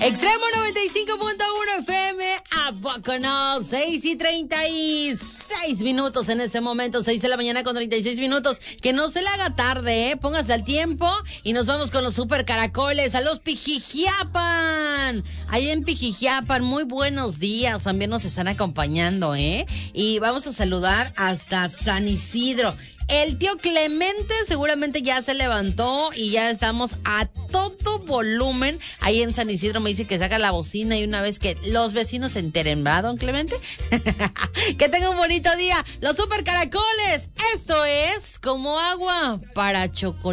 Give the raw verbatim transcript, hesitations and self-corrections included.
Extremo noventa y cinco punto uno F M, ¿a poco no? seis y treinta y seis minutos en ese momento, seis de la mañana con treinta y seis minutos. Que no se le haga tarde, ¿eh? Póngase al tiempo y nos vamos con los super caracoles a los Pijijiapan. Ahí en Pijijiapan, muy buenos días, también nos están acompañando, ¿eh? Y vamos a saludar hasta San Isidro. El tío Clemente seguramente ya se levantó y ya estamos a todo volumen. Ahí en San Isidro me dice que saca la bocina y una vez que los vecinos se enteren, ¿verdad, don Clemente? Que tenga un bonito día. Los super caracoles. Esto es como agua para chocolate.